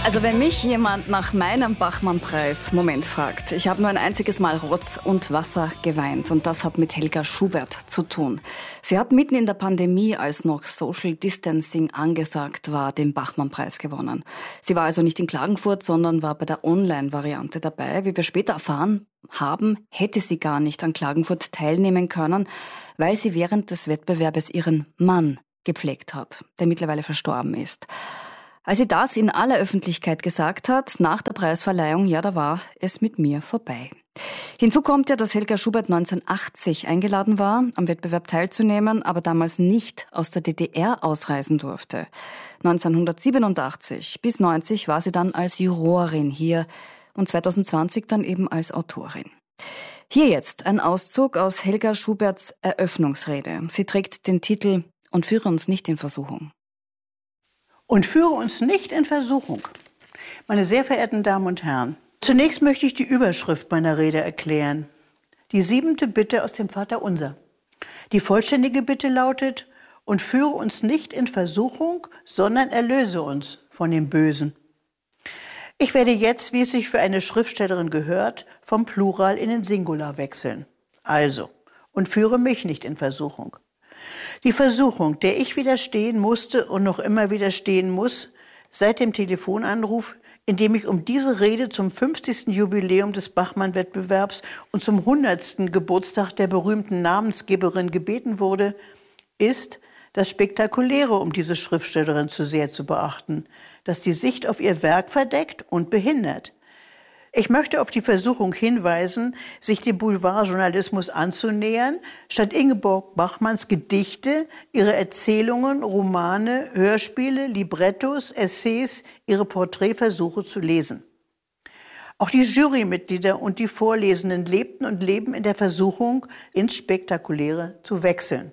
Also wenn mich jemand nach meinem Bachmann-Preis fragt, ich habe nur ein einziges Mal Rotz und Wasser geweint und das hat mit Helga Schubert zu tun. Sie hat mitten in der Pandemie, als noch Social Distancing angesagt war, den Bachmann-Preis gewonnen. Sie war also nicht in Klagenfurt, sondern war bei der Online-Variante dabei. Wie wir später erfahren haben, hätte sie gar nicht an Klagenfurt teilnehmen können, weil sie während des Wettbewerbes ihren Mann gepflegt hat, der mittlerweile verstorben ist. Als sie das in aller Öffentlichkeit gesagt hat, nach der Preisverleihung, ja, da war es mit mir vorbei. Hinzu kommt ja, dass Helga Schubert 1980 eingeladen war, am Wettbewerb teilzunehmen, aber damals nicht aus der DDR ausreisen durfte. 1987 bis 90 war sie dann als Jurorin hier und 2020 dann eben als Autorin. Hier jetzt ein Auszug aus Helga Schuberts Eröffnungsrede. Sie trägt den Titel »Und führe uns nicht in Versuchung«. Und führe uns nicht in Versuchung. Meine sehr verehrten Damen und Herren, zunächst möchte ich die Überschrift meiner Rede erklären. Die 7. Bitte aus dem Vaterunser. Die vollständige Bitte lautet: Und führe uns nicht in Versuchung, sondern erlöse uns von dem Bösen. Ich werde jetzt, wie es sich für eine Schriftstellerin gehört, vom Plural in den Singular wechseln. Also, und führe mich nicht in Versuchung. Die Versuchung, der ich widerstehen musste und noch immer widerstehen muss, seit dem Telefonanruf, in dem ich um diese Rede zum 50. Jubiläum des Bachmann-Wettbewerbs und zum 100. Geburtstag der berühmten Namensgeberin gebeten wurde, ist, das Spektakuläre um diese Schriftstellerin zu sehr zu beachten, das die Sicht auf ihr Werk verdeckt und behindert. Ich möchte auf die Versuchung hinweisen, sich dem Boulevardjournalismus anzunähern, statt Ingeborg Bachmanns Gedichte, ihre Erzählungen, Romane, Hörspiele, Librettos, Essays, ihre Porträtversuche zu lesen. Auch die Jurymitglieder und die Vorlesenden lebten und leben in der Versuchung, ins Spektakuläre zu wechseln.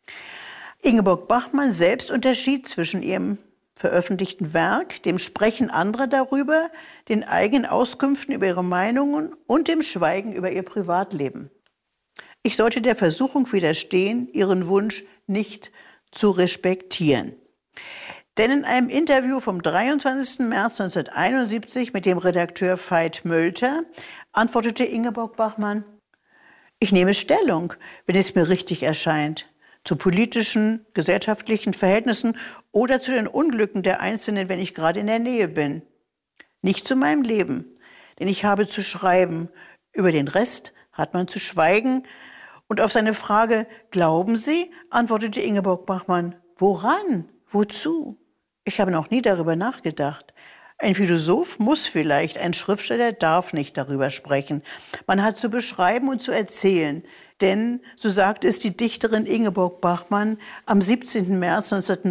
Ingeborg Bachmann selbst unterschied zwischen ihrem veröffentlichten Werk, dem Sprechen anderer darüber, den eigenen Auskünften über ihre Meinungen und dem Schweigen über ihr Privatleben. Ich sollte der Versuchung widerstehen, ihren Wunsch nicht zu respektieren. Denn in einem Interview vom 23. März 1971 mit dem Redakteur Veit Mölter antwortete Ingeborg Bachmann: Ich nehme Stellung, wenn es mir richtig erscheint, zu politischen, gesellschaftlichen Verhältnissen oder zu den Unglücken der Einzelnen, wenn ich gerade in der Nähe bin. Nicht zu meinem Leben, denn ich habe zu schreiben. Über den Rest hat man zu schweigen. Und auf seine Frage, glauben Sie, antwortete Ingeborg Bachmann: Woran? Wozu? Ich habe noch nie darüber nachgedacht. Ein Philosoph muss vielleicht, ein Schriftsteller darf nicht darüber sprechen. Man hat zu beschreiben und zu erzählen. Denn, so sagt es die Dichterin Ingeborg Bachmann am 17. März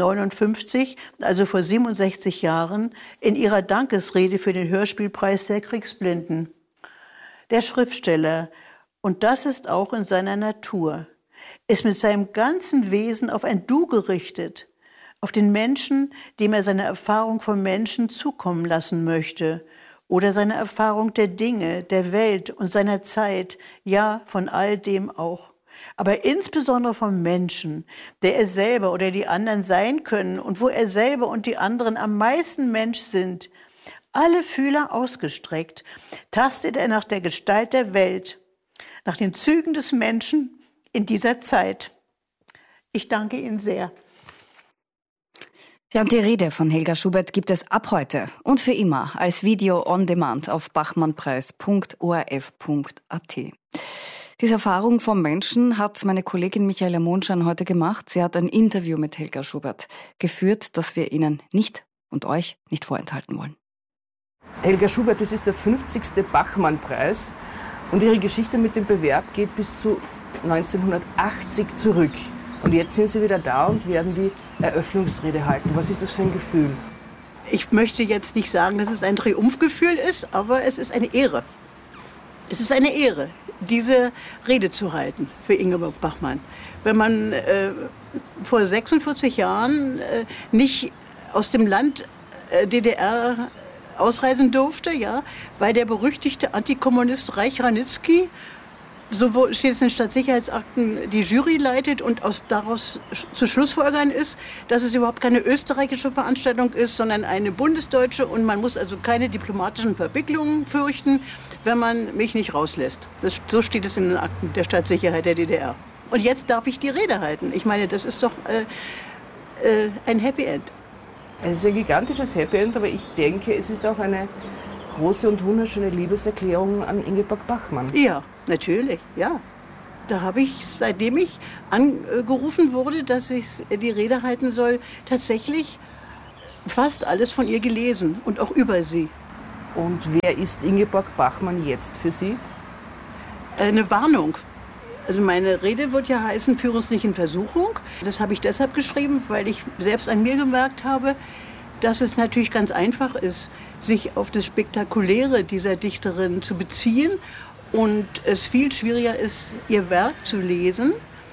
1959, also vor 67 Jahren, in ihrer Dankesrede für den Hörspielpreis der Kriegsblinden. Der Schriftsteller, und das ist auch in seiner Natur, ist mit seinem ganzen Wesen auf ein Du gerichtet, auf den Menschen, dem er seine Erfahrung vom Menschen zukommen lassen möchte, oder seine Erfahrung der Dinge, der Welt und seiner Zeit, ja, von all dem auch. Aber insbesondere vom Menschen, der er selber oder die anderen sein können und wo er selber und die anderen am meisten Mensch sind. Alle Fühler ausgestreckt, tastet er nach der Gestalt der Welt, nach den Zügen des Menschen in dieser Zeit. Ich danke Ihnen sehr. Ja, und die Rede von Helga Schubert gibt es ab heute und für immer als Video on Demand auf bachmannpreis.orf.at. Diese Erfahrung vom Menschen hat meine Kollegin Michaela Mondschein heute gemacht. Sie hat ein Interview mit Helga Schubert geführt, das wir Ihnen nicht und euch nicht vorenthalten wollen. Helga Schubert, das ist der 50. Bachmann-Preis und ihre Geschichte mit dem Bewerb geht bis zu 1980 zurück. Und jetzt sind Sie wieder da und werden die Eröffnungsrede halten. Was ist das für ein Gefühl? Ich möchte jetzt nicht sagen, dass es ein Triumphgefühl ist, aber es ist eine Ehre. Es ist eine Ehre, diese Rede zu halten für Ingeborg Bachmann. Wenn man vor 46 Jahren nicht aus dem Land DDR ausreisen durfte, ja, weil der berüchtigte Antikommunist Reich Ranitzky So steht es in den Stadtsicherheitsakten, die Jury leitet und daraus zu schlussfolgern ist, dass es überhaupt keine österreichische Veranstaltung ist, sondern eine bundesdeutsche und man muss also keine diplomatischen Verwicklungen fürchten, wenn man mich nicht rauslässt. So steht es in den Akten der Stadtsicherheit der DDR. Und jetzt darf ich die Rede halten. Ich meine, das ist doch ein Happy End. Es ist ein gigantisches Happy End, aber ich denke, es ist auch eine große und wunderschöne Liebeserklärung an Ingeborg Bachmann. Ja, natürlich, ja. Da habe ich, seitdem ich angerufen wurde, dass ich die Rede halten soll, tatsächlich fast alles von ihr gelesen und auch über sie. Und wer ist Ingeborg Bachmann jetzt für Sie? Eine Warnung. Also meine Rede wird ja heißen, führe uns nicht in Versuchung. Das habe ich deshalb geschrieben, weil ich selbst an mir gemerkt habe, dass es natürlich ganz einfach ist, sich auf das Spektakuläre dieser Dichterin zu beziehen und es viel schwieriger ist, ihr Werk zu lesen.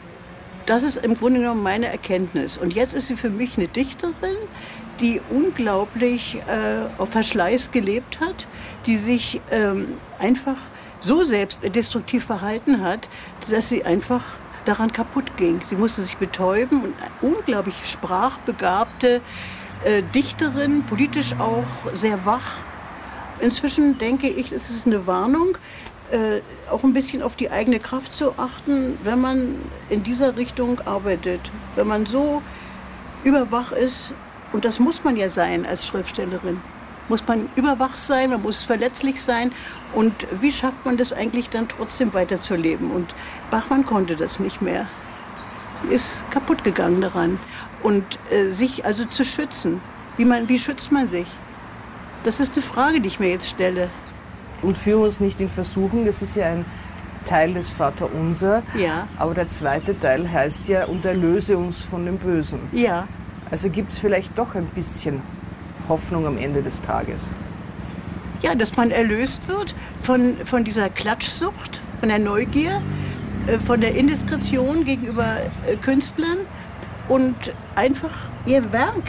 Das ist im Grunde genommen meine Erkenntnis. Und jetzt ist sie für mich eine Dichterin, die unglaublich auf Verschleiß gelebt hat, die sich einfach so selbstdestruktiv verhalten hat, dass sie einfach daran kaputt ging. Sie musste sich betäuben und eine unglaublich sprachbegabte Dichterin, politisch auch sehr wach. Inzwischen denke ich, es ist eine Warnung, auch ein bisschen auf die eigene Kraft zu achten, wenn man in dieser Richtung arbeitet. Wenn man so überwach ist, und das muss man ja sein als Schriftstellerin, muss man überwach sein, man muss verletzlich sein. Und wie schafft man das eigentlich dann trotzdem weiterzuleben? Und Bachmann konnte das nicht mehr. Sie ist kaputt gegangen daran. Und sich also zu schützen, wie schützt man sich? Das ist eine Frage, die ich mir jetzt stelle. Und führe uns nicht in Versuchung, das ist ja ein Teil des Vaterunser. Ja. Aber der zweite Teil heißt ja, und erlöse uns von dem Bösen. Ja. Also gibt es vielleicht doch ein bisschen Hoffnung am Ende des Tages. Ja, dass man erlöst wird von dieser Klatschsucht, von der Neugier, von der Indiskretion gegenüber Künstlern und einfach ihr Werk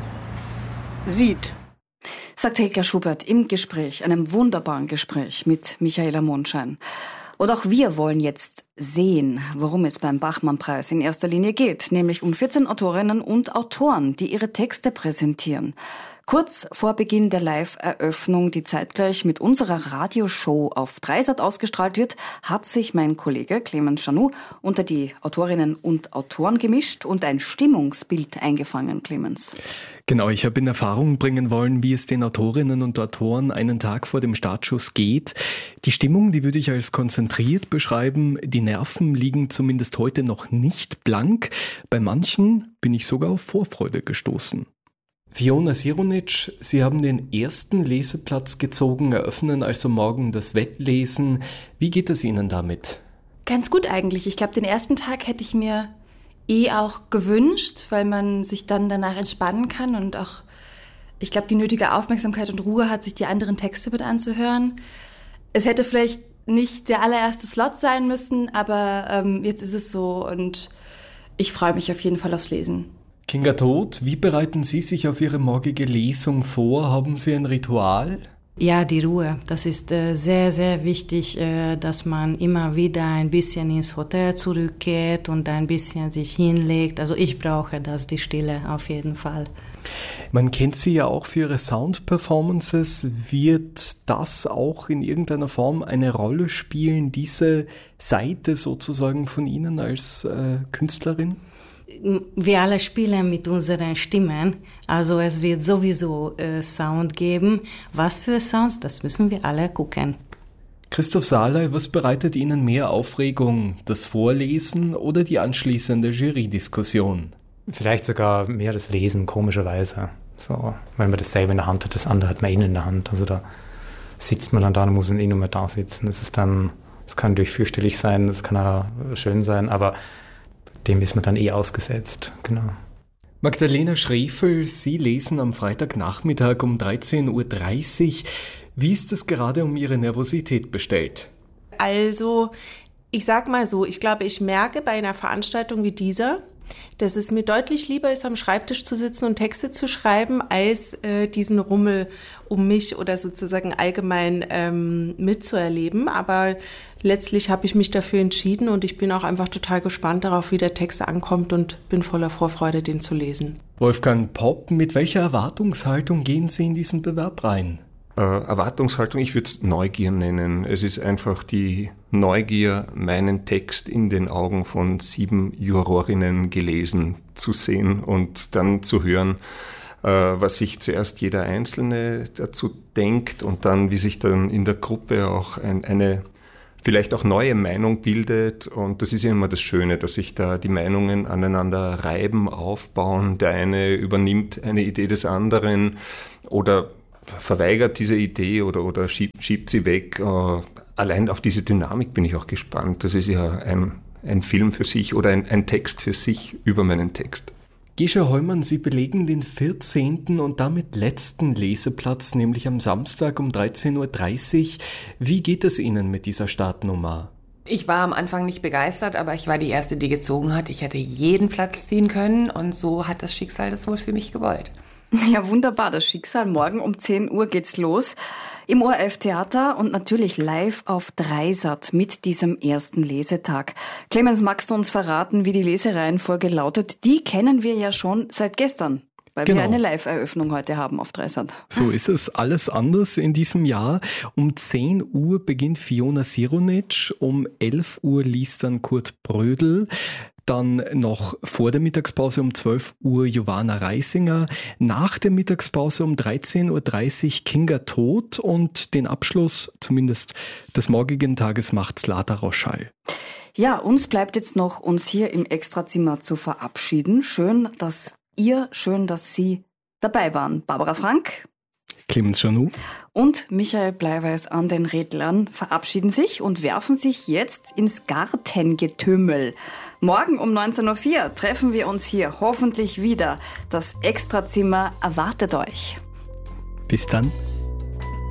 sieht. Sagt Helga Schubert im Gespräch, einem wunderbaren Gespräch mit Michaela Mondschein. Und auch wir wollen jetzt sehen, worum es beim Bachmann-Preis in erster Linie geht, nämlich um 14 Autorinnen und Autoren, die ihre Texte präsentieren. Kurz vor Beginn der Live-Eröffnung, die zeitgleich mit unserer Radioshow auf Dreisat ausgestrahlt wird, hat sich mein Kollege Clemens Chanou unter die Autorinnen und Autoren gemischt und ein Stimmungsbild eingefangen, Clemens. Genau, ich habe in Erfahrung bringen wollen, wie es den Autorinnen und Autoren einen Tag vor dem Startschuss geht. Die Stimmung, die würde ich als konzentriert beschreiben. Die Nerven liegen zumindest heute noch nicht blank. Bei manchen bin ich sogar auf Vorfreude gestoßen. Fiona Sironic, Sie haben den ersten Leseplatz gezogen, eröffnen also morgen das Wettlesen. Wie geht es Ihnen damit? Ganz gut eigentlich. Ich glaube, den ersten Tag hätte ich mir auch gewünscht, weil man sich dann danach entspannen kann und auch, ich glaube, die nötige Aufmerksamkeit und Ruhe hat, sich die anderen Texte mit anzuhören. Es hätte vielleicht nicht der allererste Slot sein müssen, aber jetzt ist es so und ich freue mich auf jeden Fall aufs Lesen. Kinga Todt, wie bereiten Sie sich auf Ihre morgige Lesung vor? Haben Sie ein Ritual? Ja, die Ruhe. Das ist sehr, sehr wichtig, dass man immer wieder ein bisschen ins Hotel zurückgeht und ein bisschen sich hinlegt. Also ich brauche das, die Stille auf jeden Fall. Man kennt Sie ja auch für Ihre Sound-Performances. Wird das auch in irgendeiner Form eine Rolle spielen, diese Seite sozusagen von Ihnen als Künstlerin? Wir alle spielen mit unseren Stimmen, also es wird sowieso Sound geben. Was für Sounds, das müssen wir alle gucken. Christoph Sahley, was bereitet Ihnen mehr Aufregung, das Vorlesen oder die anschließende Jury-Diskussion? Vielleicht sogar mehr das Lesen, komischerweise. So, wenn man das selber in der Hand hat, das andere hat man in der Hand. Also da sitzt man dann da und muss dann nur mehr da sitzen. Das kann natürlich fürchterlich sein, das kann auch schön sein, aber dem ist man dann ausgesetzt, genau. Magdalena Schrefel, Sie lesen am Freitagnachmittag um 13.30 Uhr. Wie ist es gerade um Ihre Nervosität bestellt? Also, ich sag mal so, ich glaube, ich merke bei einer Veranstaltung wie dieser, dass es mir deutlich lieber ist, am Schreibtisch zu sitzen und Texte zu schreiben, als diesen Rummel um mich oder sozusagen allgemein mitzuerleben. Aber letztlich habe ich mich dafür entschieden und ich bin auch einfach total gespannt darauf, wie der Text ankommt und bin voller Vorfreude, den zu lesen. Wolfgang Popp, mit welcher Erwartungshaltung gehen Sie in diesen Bewerb rein? Erwartungshaltung, ich würde es Neugier nennen. Es ist einfach die Neugier, meinen Text in den Augen von 7 Jurorinnen gelesen zu sehen und dann zu hören, was sich zuerst jeder Einzelne dazu denkt und dann, wie sich dann in der Gruppe auch eine vielleicht auch neue Meinung bildet. Und das ist ja immer das Schöne, dass sich da die Meinungen aneinander reiben, aufbauen. Der eine übernimmt eine Idee des anderen oder verweigert diese Idee oder schiebt sie weg. Allein auf diese Dynamik bin ich auch gespannt. Das ist ja ein Film für sich oder ein Text für sich über meinen Text. Gesche Heumann, Sie belegen den 14. und damit letzten Leseplatz, nämlich am Samstag um 13.30 Uhr. Wie geht es Ihnen mit dieser Startnummer? Ich war am Anfang nicht begeistert, aber ich war die Erste, die gezogen hat. Ich hätte jeden Platz ziehen können und so hat das Schicksal das wohl für mich gewollt. Ja, wunderbar, das Schicksal. Morgen um 10 Uhr geht's los. Im ORF-Theater und natürlich live auf Dreisat mit diesem ersten Lesetag. Clemens, magst du uns verraten, wie die Lesereihenfolge lautet? Die kennen wir ja schon seit gestern, weil wir eine Live-Eröffnung heute haben auf Dreisat. So ist es. Alles anders in diesem Jahr. Um 10 Uhr beginnt Fiona Sironic, um 11 Uhr liest dann Kurt Brödel. Dann noch vor der Mittagspause um 12 Uhr Johanna Reisinger, nach der Mittagspause um 13.30 Uhr Kinga Todt und den Abschluss, zumindest des morgigen Tages, macht Zlata Roschall. Ja, uns bleibt jetzt noch, uns hier im Extrazimmer zu verabschieden. Schön, dass Sie dabei waren. Barbara Frank, Clemens Janou und Michael Bleiweiß an den Rädlern verabschieden sich und werfen sich jetzt ins Gartengetümmel. Morgen um 19.04 Uhr treffen wir uns hier hoffentlich wieder. Das Extrazimmer erwartet euch. Bis dann.